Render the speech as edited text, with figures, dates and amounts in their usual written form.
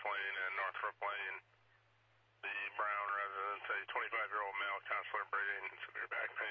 Lane and Northrop Lane. The Brown residence, a 25-year-old male, Counselor Brady, severe back pain.